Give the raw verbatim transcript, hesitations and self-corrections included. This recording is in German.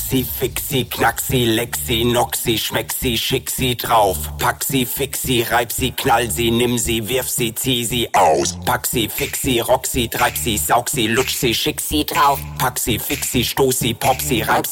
sie, fix sie, knack sie, leck sie, knock sie, schmeck sie, schick sie drauf. Pack sie, fix sie, reib sie, knall sie, nimm sie, wirf sie, zieh sie aus. Pack sie, fix sie, rock sie, treib sie, saug sie, lutsch sie, schick sie drauf. Pack sie, fix sie, stoß sie, pop sie, reib